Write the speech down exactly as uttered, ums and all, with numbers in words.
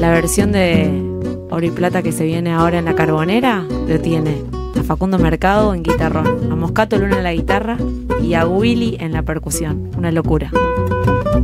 La versión de Oro y Plata que se viene ahora en La Carbonera lo tiene a Facundo Mercado en guitarrón, a Moscato Luna en la guitarra y a Willy en la percusión. Una locura.